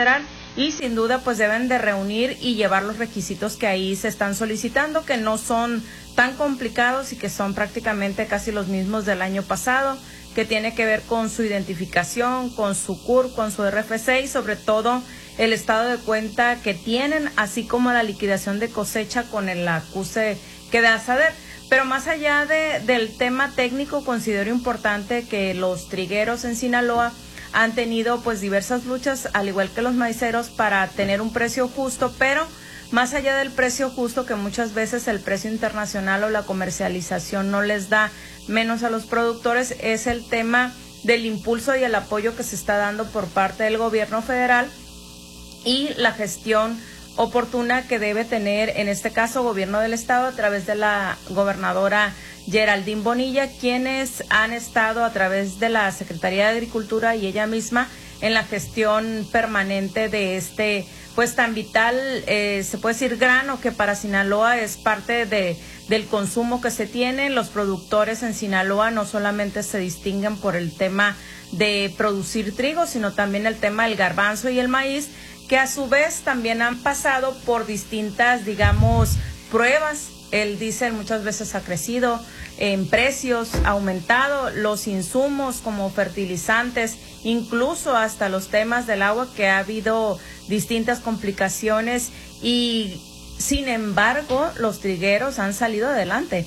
federal, y sin duda pues deben de reunir y llevar los requisitos que ahí se están solicitando, que no son tan complicados y que son prácticamente casi los mismos del año pasado, que tiene que ver con su identificación, con su CUR, con su RFC y sobre todo el estado de cuenta que tienen, así como la liquidación de cosecha con el acuse que da a saber. Pero más allá del tema técnico, considero importante que los trigueros en Sinaloa han tenido pues diversas luchas, al igual que los maiceros, para tener un precio justo, pero más allá del precio justo, que muchas veces el precio internacional o la comercialización no les da menos a los productores, es el tema del impulso y el apoyo que se está dando por parte del gobierno federal y la gestión oportuna que debe tener, en este caso, gobierno del estado a través de la gobernadora Geraldine Bonilla, quienes han estado a través de la Secretaría de Agricultura y ella misma en la gestión permanente de este pues tan vital, se puede decir, grano, que para Sinaloa es parte del consumo que se tiene. Los productores en Sinaloa no solamente se distinguen por el tema de producir trigo, sino también el tema del garbanzo y el maíz, que a su vez también han pasado por distintas, digamos, pruebas. El diésel muchas veces ha crecido en precios, ha aumentado los insumos como fertilizantes, incluso hasta los temas del agua, que ha habido distintas complicaciones y sin embargo los trigueros han salido adelante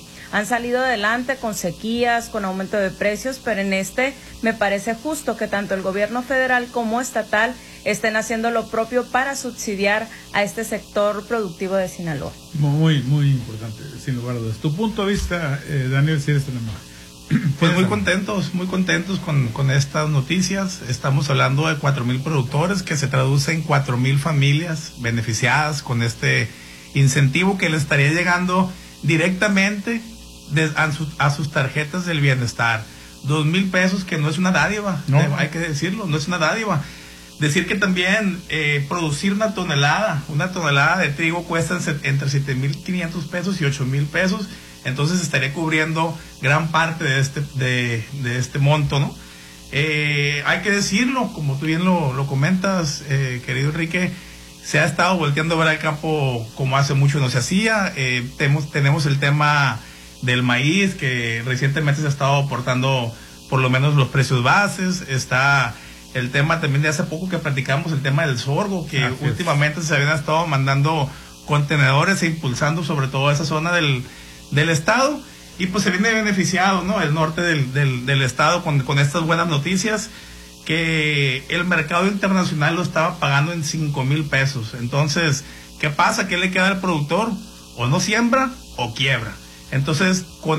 con sequías, con aumento de precios, pero en me parece justo que tanto el gobierno federal como estatal estén haciendo lo propio para subsidiar a este sector productivo de Sinaloa. Muy, muy importante, sin lugar a dudas. Tu punto de vista, Daniel, si eres tan amable. Pues muy contentos con estas noticias. Estamos hablando de 4,000 productores, que se traduce en 4,000 familias beneficiadas con este incentivo que le estaría llegando directamente a sus tarjetas del bienestar. 2,000 pesos, que no es una dádiva, no. Hay que decirlo, no es una dádiva. Decir que también producir una tonelada de trigo cuesta entre 7,500 pesos y 8,000 pesos. Entonces estaría cubriendo gran parte de este monto, ¿no? Hay que decirlo, como tú bien lo comentas, querido Enrique, se ha estado volteando a ver al campo como hace mucho no se hacía. Tenemos el tema del maíz, que recientemente se ha estado aportando por lo menos los precios bases. Está el tema también de hace poco que platicamos, el tema del sorgo, que últimamente se habían estado mandando contenedores e impulsando sobre todo esa zona del estado, y pues se viene beneficiado, ¿no?, el norte del estado con estas buenas noticias, que el mercado internacional lo estaba pagando en 5,000 pesos. Entonces, ¿qué pasa? ¿Qué le queda al productor? O no siembra o quiebra. Entonces, con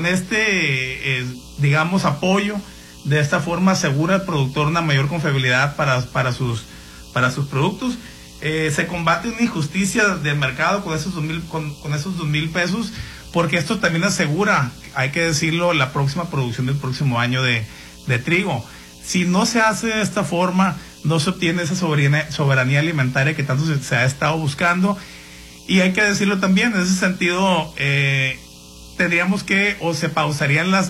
digamos, apoyo, de esta forma asegura al productor una mayor confiabilidad para sus productos. Se combate una injusticia del mercado con esos 2,000 pesos, porque esto también asegura, hay que decirlo, la próxima producción del próximo año de trigo. Si no se hace de esta forma, no se obtiene esa soberanía alimentaria que tanto se ha estado buscando. Y hay que decirlo también, en ese sentido, tendríamos o se pausarían las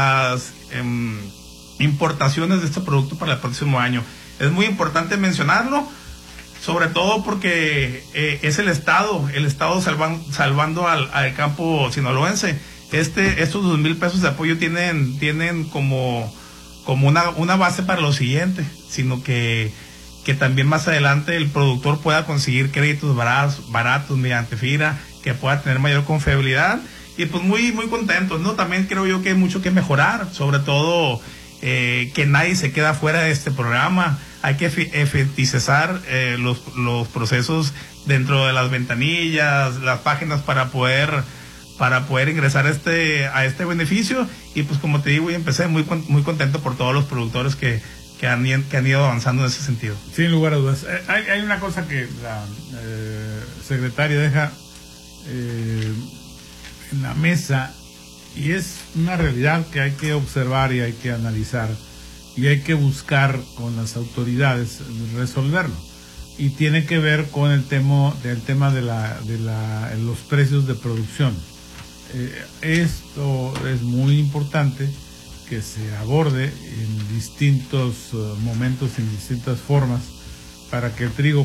importaciones de este producto para el próximo año. Es muy importante mencionarlo, sobre todo porque es el Estado salvando al campo sinaloense. Estos 2,000 pesos de apoyo tienen como una base para lo siguiente, sino que también más adelante el productor pueda conseguir créditos baratos mediante FIRA, que pueda tener mayor confiabilidad, y pues muy, muy contentos, ¿no? También creo yo que hay mucho que mejorar, sobre todo que nadie se queda fuera de este programa. Hay que eficientizar los procesos dentro de las ventanillas, las páginas para poder ingresar a este beneficio. Y pues como te digo, empecé muy contento por todos los productores que han ido avanzando en ese sentido. Sin lugar a dudas. Hay una cosa que la secretaria deja en la mesa, y es una realidad que hay que observar y hay que analizar y hay que buscar con las autoridades resolverlo, y tiene que ver con el tema de los precios de producción. Esto es muy importante que se aborde en distintos momentos, en distintas formas, para que el trigo